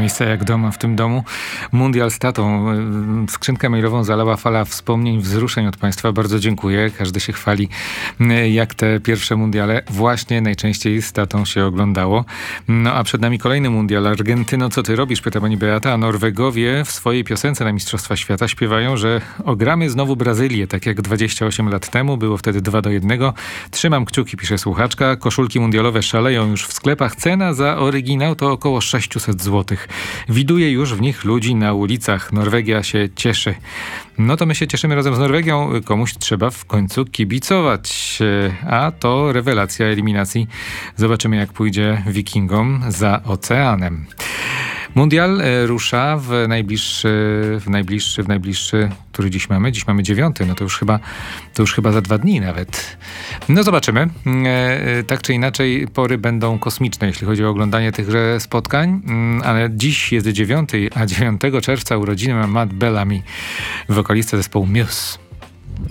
miejsca jak doma w tym domu. Mundial z tatą. Skrzynkę mailową zalała fala wspomnień, wzruszeń od państwa. Bardzo dziękuję. Każdy się chwali, jak te pierwsze mundiale właśnie najczęściej z tatą się oglądało. No a przed nami kolejny mundial. Argentyno, co ty robisz? Pyta pani Beata. A Norwegowie w swojej piosence na Mistrzostwa Świata śpiewają, że ogramy znowu Brazylię, tak jak 28 lat temu. Było wtedy 2-1. Trzymam kciuki, pisze słuchaczka. Koszulki mundialowe szaleją już w sklepach. Cena za oryginał to około 600 zł. Widuję już w nich ludzi na ulicach. Norwegia się cieszy. No to my się cieszymy razem z Norwegią. Komuś trzeba w końcu kibicować. A to rewelacja eliminacji. Zobaczymy, jak pójdzie Wikingom za oceanem. Mundial rusza w najbliższy, który dziś mamy? Dziś mamy 9, no to już chyba za 2 dni nawet. No zobaczymy. Tak czy inaczej pory będą kosmiczne, jeśli chodzi o oglądanie tychże spotkań, ale dziś jest 9, a 9 czerwca urodziny ma Matt Bellamy, wokalista zespołu Muse.